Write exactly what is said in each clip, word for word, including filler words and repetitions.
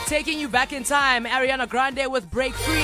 taking you back in time. Ariana Grande with Break Free.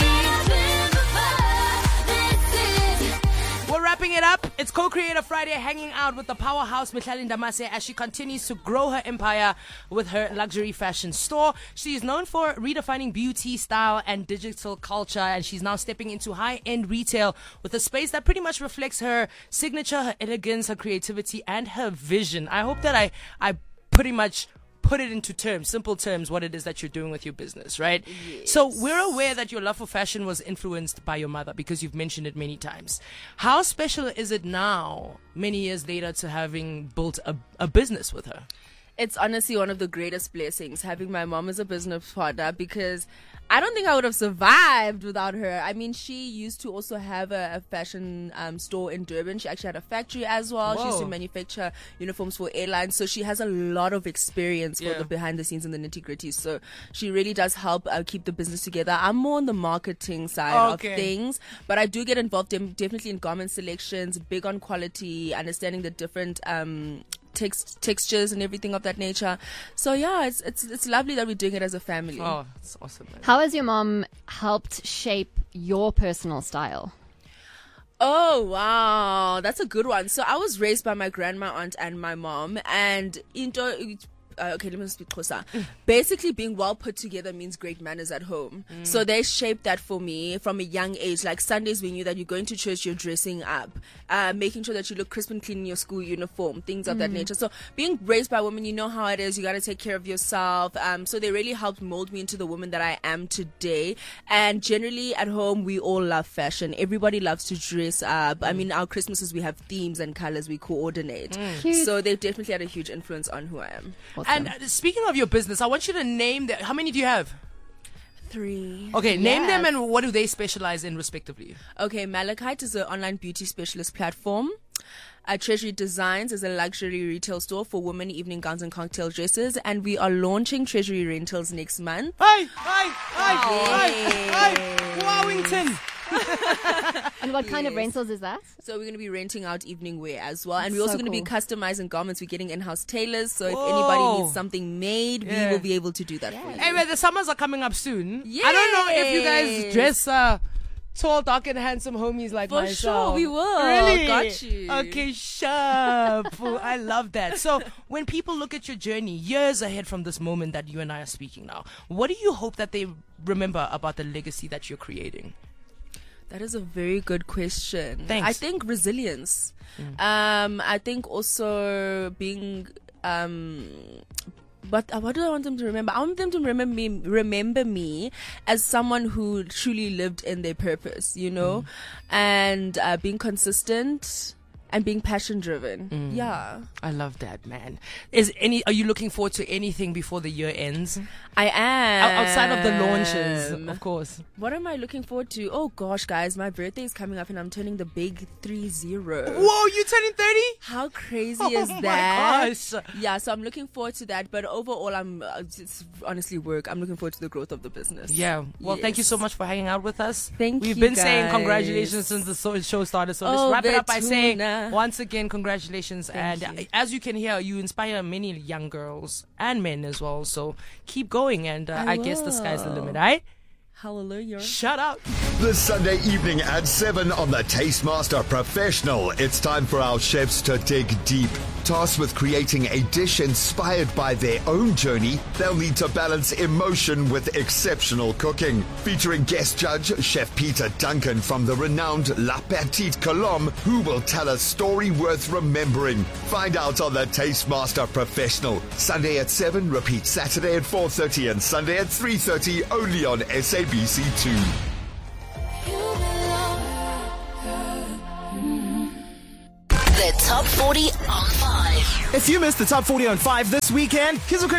We're wrapping it up. It's Co-Creator Friday, hanging out with the powerhouse Mihlali Ndamase as she continues to grow her empire with her luxury fashion store. She is known for redefining beauty, style, and digital culture, and she's now stepping into high-end retail with a space that pretty much reflects her signature, her elegance, her creativity, and her vision. I hope that I, I pretty much put it into terms, simple terms, what it is that you're doing with your business, right? Yes. So we're aware that your love for fashion was influenced by your mother because you've mentioned it many times. How special is it now, many years later, to having built a, a business with her? It's honestly one of the greatest blessings having my mom as a business partner, because I don't think I would have survived without her. I mean, she used to also have a, a fashion um, store in Durban. She actually had a factory as well. Whoa. She used to manufacture uniforms for airlines. So she has a lot of experience Yeah. for the behind the scenes and the nitty gritty. So she really does help uh, keep the business together. I'm more on the marketing side Okay. of things, but I do get involved in, definitely in garment selections, big on quality, understanding the different um, text, textures and everything of that nature. So yeah, it's it's it's lovely that we're doing it as a family. Oh, it's awesome, man. How has your mom helped shape your personal style? Oh, wow. That's a good one. So I was raised by my grandma, aunt, and my mom. And into, uh, okay, let me speak Xhosa. Basically, being well put together means great manners at home. Mm. So they shaped that for me from a young age. Like Sundays, we knew that you're going to church, you're dressing up, uh, making sure that you look crisp and clean in your school uniform, things of mm. that nature. So being raised by women, you know how it is. You got to take care of yourself. Um, so they really helped mold me into the woman that I am today. And generally at home, we all love fashion. Everybody loves to dress up. Mm. I mean, our Christmases, we have themes and colors we coordinate. Mm. So they've definitely had a huge influence on who I am. Awesome. And uh, speaking of your business, I want you to name the, how many do you have? Three. Okay, name Yes. them and what do they specialize in respectively? Okay, Malachite is an online beauty specialist platform. Uh, Treasury Designs is a luxury retail store for women, evening gowns and cocktail dresses. And we are launching Treasury Rentals next month. Hi, hi, hi, hi, hi, Wowington. And what kind of Yes. rentals is that? So we're going to be renting out evening wear as well. And we're So also going to be cool. customizing garments. We're getting in-house tailors. So if Whoa. anybody needs something made, Yeah. we will be able to do that for you. Hey, man, the summers are coming up soon. I don't know if you guys Yes. dress uh, tall, dark, and handsome homies like For myself. sure, we will. Really? Got you. Okay, sharp. I love that. So when people look at your journey years ahead from this moment that you and I are speaking now, what do you hope that they remember about the legacy that you're creating? That is a very good question. Thanks. I think resilience. Um, I think also being. Um, but uh, what do I want them to remember? I want them to remember me, remember me as someone who truly lived in their purpose, you know, and uh, being consistent and being passion driven. Yeah, I love that, man. Is any? Are you looking forward to anything before the year ends? I am. O- Outside of the launches, of course. What am I looking forward to? Oh gosh, guys, my birthday is coming up and I'm turning the big three zero. Whoa, you turning thirty? How crazy Oh is my that? gosh. Yeah, so I'm looking forward to that. But overall, I'm uh, it's honestly work. I'm looking forward to the growth of the business. Yeah. Well, thank you Yes. so much for hanging out with us. Thank We've you, been saying guys. congratulations since the so- show started. So let's Oh, wrap it up by saying Betuna. once again congratulations. Thank and you. uh, as you can hear, you inspire many young girls and men as well. So keep going, and uh, I, I guess the sky's the will. limit. Right? Hallelujah. Shut up. This Sunday evening at seven on the Tastemaster Professional, it's time for our chefs to dig deep. Tasked with creating a dish inspired by their own journey, they'll need to balance emotion with exceptional cooking. Featuring guest judge Chef Peter Duncan from the renowned La Petite Colombe, who will tell a story worth remembering. Find out on the Tastemaster Professional. Sunday at seven, repeat Saturday at four thirty and Sunday at three thirty, only on S A B C two. The Top forty on five. If you missed the Top forty on five this weekend, here's a quick